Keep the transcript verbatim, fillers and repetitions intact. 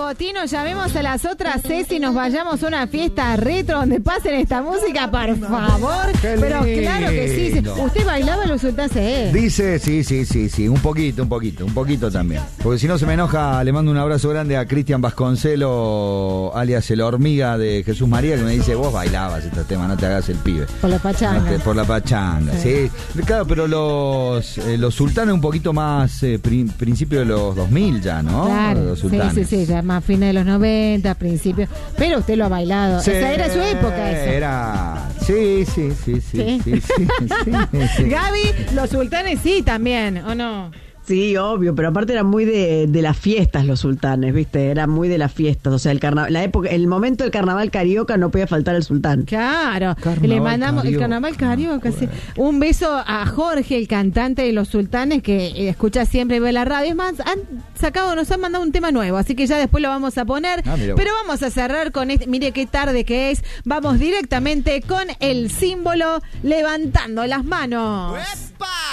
Tino, llamemos a las otras Ceci y nos vayamos a una fiesta retro donde pasen esta música, por favor. Pero claro que sí. ¿Usted bailaba los sultanes? Eh? Dice, sí, sí, sí, sí, un poquito, un poquito, un poquito también. Porque si no se me enoja, le mando un abrazo grande a Cristian Vasconcelo, alias el hormiga de Jesús María, que me dice, vos bailabas este tema, no te hagas el pibe. Por la pachanga. No te, por la pachanga, sí. sí. Claro, pero los, eh, los sultanes un poquito más eh, pri, principio de los dos mil ya, ¿no? Claro, los sultanes. sí, sí, sí, ya más fines de los noventa, principios. Pero usted lo ha bailado. Sí, Esa era su época, eso. Era, sí, sí, sí, sí, sí, sí, sí, sí, sí. Gaby, los sultanes sí también, ¿o no? Sí, obvio, pero aparte eran muy de, de las fiestas los sultanes, ¿viste? Eran muy de las fiestas, o sea, el carnaval, la época, el momento del carnaval carioca no podía faltar el sultán. Claro, Carnaval le mandamos carioca. el carnaval carioca, sí. Un beso a Jorge, el cantante de los sultanes, que eh, escucha siempre y ve la radio. Es más, han sacado, nos han mandado un tema nuevo, así que ya después lo vamos a poner. Ah, pero vamos a cerrar con este, mire qué tarde que es. Vamos directamente con el símbolo levantando las manos. ¡Epa!